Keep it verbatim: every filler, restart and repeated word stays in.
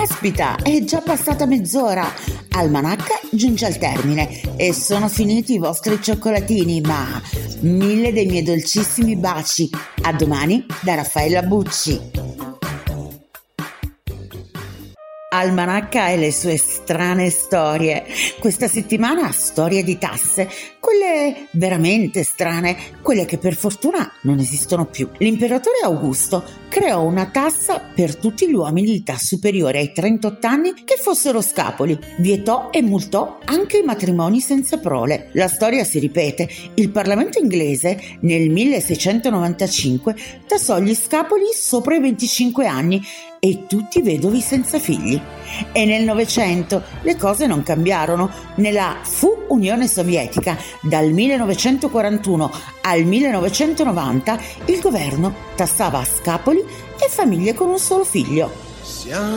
Caspita, è già passata mezz'ora. Almanacca giunge al termine e sono finiti i vostri cioccolatini, ma mille dei miei dolcissimi baci. A domani da Raffaella Bucci. Almanacca e le sue strane storie. Questa settimana storie di tasse, quelle veramente strane, quelle che per fortuna non esistono più. L'imperatore Augusto creò una tassa per tutti gli uomini di età superiore ai trentotto anni che fossero scapoli, vietò e multò anche i matrimoni senza prole. La storia si ripete. Il Parlamento inglese nel milleseicentonovantacinque tassò gli scapoli sopra i venticinque anni e tutti vedovi senza figli. E nel Novecento le cose non cambiarono. Nella fu Unione Sovietica dal millenovecentoquarantuno al millenovecentonovanta il governo tassava scapoli e famiglie con un solo figlio.